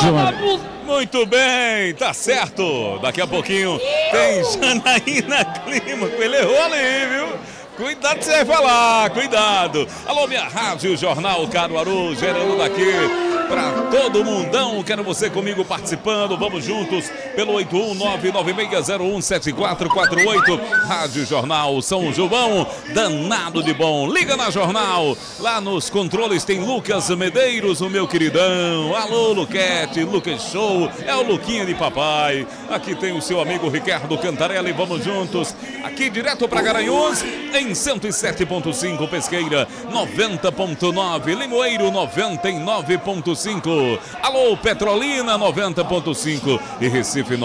Gilmar. Muito bem, tá certo. Daqui a pouquinho tem Janaína Clima. Ele errou ali, viu? Cuidado que você vai falar, cuidado. Alô, minha Rádio Jornal Caruaru, gerando daqui para todo mundão. Quero você comigo participando. Vamos juntos pelo 81996017448. Rádio Jornal São João, danado de bom. Liga na Jornal. Lá nos controles tem Lucas Medeiros, o meu queridão. Alô, Luquete, Lucas Show. É o Luquinha de papai. Aqui tem o seu amigo Ricardo Cantarelli. Vamos juntos. Aqui direto para Garanhuns, em 107.5, Pesqueira 90.9, Limoeiro 99.5, alô Petrolina 90.5 e Recife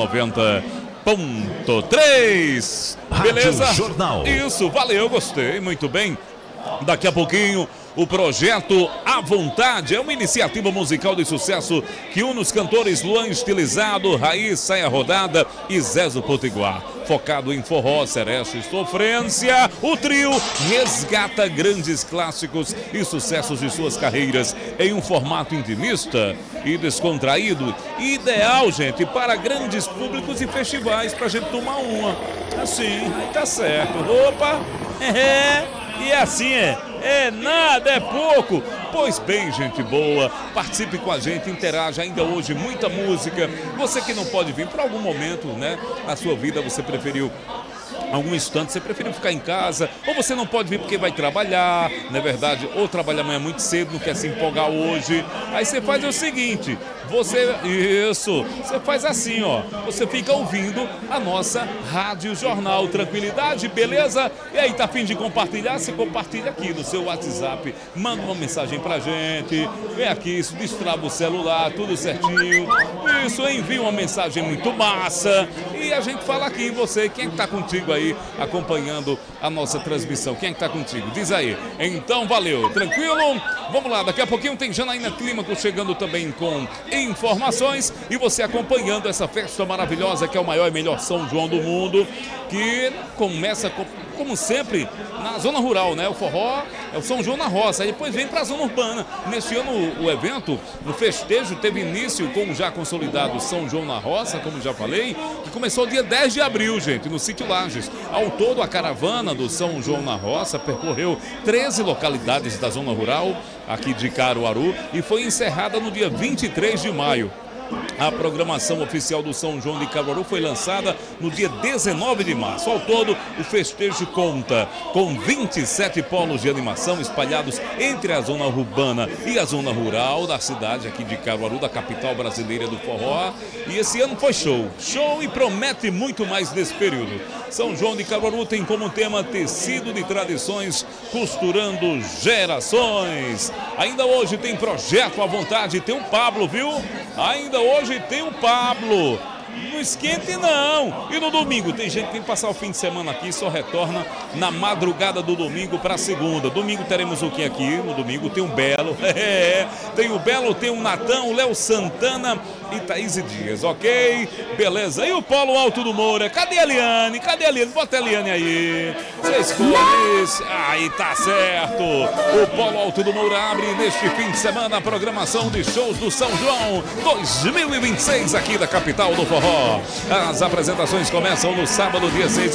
90.3. Beleza? Jornal. Isso, valeu, gostei, muito bem. Daqui a pouquinho o projeto À Vontade é uma iniciativa musical de sucesso que une os cantores Luan Estilizado, Raiz Saia Rodada e Zezo Potiguar. Focado em forró, seresta e sofrência, o trio resgata grandes clássicos e sucessos de suas carreiras em um formato intimista e descontraído. Ideal, gente, para grandes públicos e festivais, pra gente tomar uma. Assim, tá certo. Opa! E assim é nada, é pouco. Pois bem, gente boa, participe com a gente, interaja ainda hoje, muita música. Você que não pode vir por algum momento, né, na sua vida, você preferiu algum instante, você preferiu ficar em casa, ou você não pode vir porque vai trabalhar, não é verdade? Ou trabalha amanhã muito cedo, não quer se empolgar hoje. Aí você faz o seguinte, você faz assim, ó, você fica ouvindo a nossa Rádio Jornal. Tranquilidade, beleza? E aí, tá a fim de compartilhar? Você compartilha aqui no seu WhatsApp, manda uma mensagem pra gente, vem aqui, isso, destrava o celular, tudo certinho. Isso, envia uma mensagem muito massa e a gente fala aqui em você, quem é que tá contigo aí, acompanhando a nossa transmissão, quem é que tá contigo? Diz aí. Então, valeu, tranquilo? Vamos lá, daqui a pouquinho tem Janaína Clímaco chegando também com informações e você acompanhando essa festa maravilhosa que é o maior e melhor São João do mundo, que começa como sempre na zona rural, né? O forró é o São João na roça, aí depois vem para a zona urbana. Neste ano o evento, o festejo teve início com o já consolidado São João na roça, como já falei, que começou dia 10 de abril, gente, no sítio Lages. Ao todo, a caravana do São João na roça percorreu 13 localidades da zona rural aqui de Caruaru e foi encerrada no dia 23 de maio. A programação oficial do São João de Caruaru foi lançada no dia 19 de março. Ao todo, o festejo conta com 27 polos de animação espalhados entre a zona urbana e a zona rural da cidade aqui de Caruaru, da capital brasileira do forró. E esse ano foi show e promete muito mais nesse período. São João de Caruaru tem como tema tecido de tradições, costurando gerações. Ainda hoje tem projeto à vontade, tem o Pablo, viu? Ainda hoje tem o Pablo. Não esquente não. E no domingo, tem gente que tem que passar o fim de semana aqui, só retorna na madrugada do domingo para segunda. Domingo teremos o que aqui? No domingo tem o Belo. Tem o Belo, tem o Natan, o Léo Santana e Thaís Dias, ok? Beleza. E o Polo Alto do Moura? Cadê a Eliane? Bota a Eliane aí. Você escolhe isso. Aí tá certo. O Polo Alto do Moura abre neste fim de semana a programação de shows do São João 2026 aqui da capital do forró. As apresentações começam no sábado, dia 6.